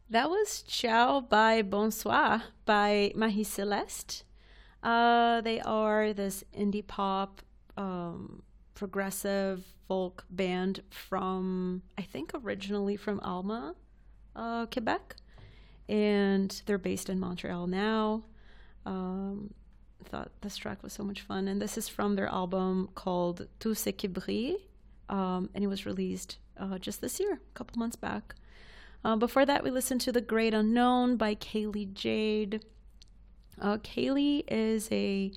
That was Ciao by Bonsoir by Marie Celeste. They are this indie pop, progressive folk band from, I think, originally from Alma, Quebec. And they're based in Montreal now. I thought this track was so much fun. And this is from their album called Tout ce qui brille. And it was released just this year, a couple months back. Before that, we listened to The Great Unknown by Kaylee Jade. Kaylee is a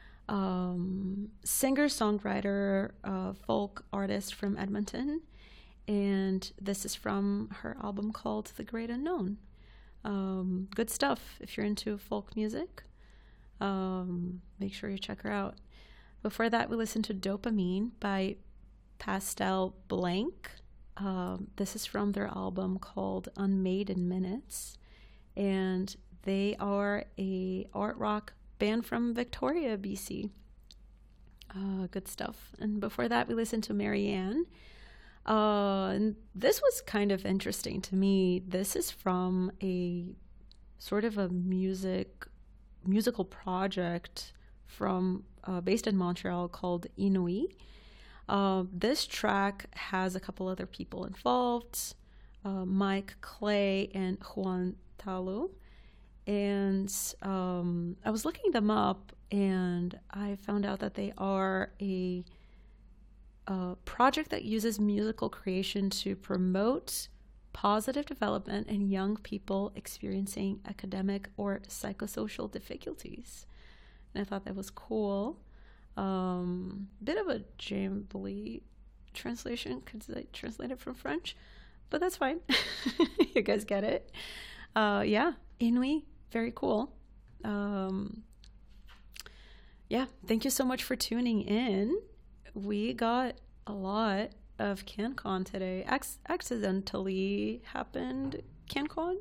singer-songwriter, folk artist from Edmonton, and this is from her album called The Great Unknown. Good stuff if you're into folk music. Make sure you check her out. Before that, we listened to Dopamine by Pastel Blank. This is from their album called Unmade in Minutes, and they are a art rock band from Victoria, BC. Good stuff. And before that, we listened to Marianne. And this was kind of interesting to me. This is from a sort of a musical project from based in Montreal called Inouï. This track has a couple other people involved, Mike Clay and Juan Talu. And I was looking them up, and I found out that they are a project that uses musical creation to promote positive development in young people experiencing academic or psychosocial difficulties. And I thought that was cool. Bit of a jambly translation because I translated from French, but that's fine. You guys get it. Yeah, Inouï, very cool. Yeah, thank you so much for tuning in. We got a lot of CanCon today. Accidentally happened CanCon.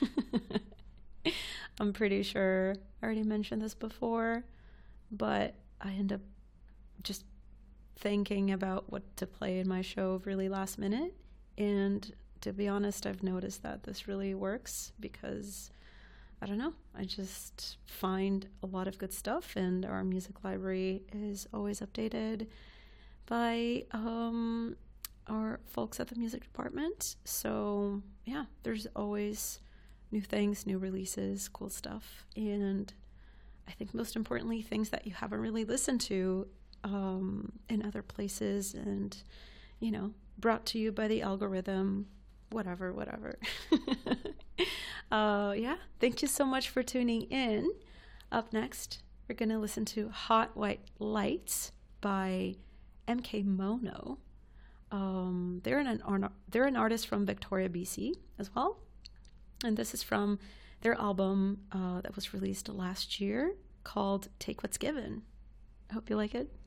I'm pretty sure I already mentioned this before, but I end up just thinking about what to play in my show really last minute. And to be honest, I've noticed that this really works because, I don't know, I just find a lot of good stuff, and our music library is always updated by our folks at the music department. So yeah, there's always new things, new releases, cool stuff. And I think most importantly, things that you haven't really listened to in other places, and, you know, brought to you by the algorithm, whatever. Yeah, thank you so much for tuning in. Up next, we're going to listen to Hot White Lights by MK Mono. They're an artist from Victoria, BC as well. And this is from their album that was released last year called Take What's Given. I hope you like it.